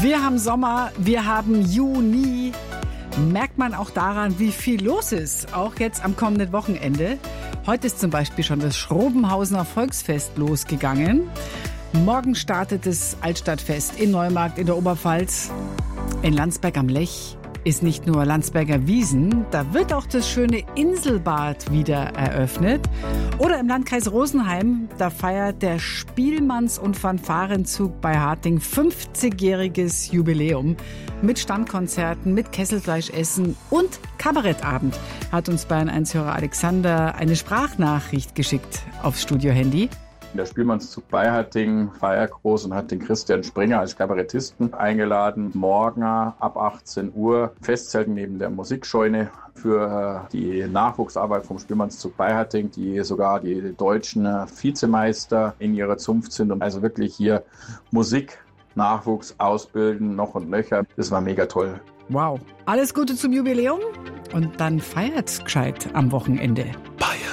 Wir haben Sommer, wir haben Juni. Merkt man auch daran, wie viel los ist, auch jetzt am kommenden Wochenende. Heute ist zum Beispiel schon das Schrobenhausener Volksfest losgegangen. Morgen startet das Altstadtfest in Neumarkt in der Oberpfalz. In Landsberg am Lech ist nicht nur Landsberger Wiesn, da wird auch das schöne Inselbad wieder eröffnet. Oder im Landkreis Rosenheim, da feiert der Spielmanns- und Fanfarenzug bei Harting 50-jähriges Jubiläum. Mit Stammkonzerten, mit Kesselfleischessen und Kabarettabend hat uns Bayern 1-Hörer Alexander eine Sprachnachricht geschickt aufs Studiohandy. Der Spielmannszug bei Harting feiert groß und hat den Christian Sprenger als Kabarettisten eingeladen. Morgen ab 18 Uhr Festzelten neben der Musikscheune für die Nachwuchsarbeit vom Spielmannszug bei Harting, die sogar die deutschen Vizemeister in ihrer Zunft sind und also wirklich hier Musik, Nachwuchs ausbilden, noch und nöcher. Das war mega toll. Wow. Alles Gute zum Jubiläum und dann feiert's gescheit am Wochenende. Bayern.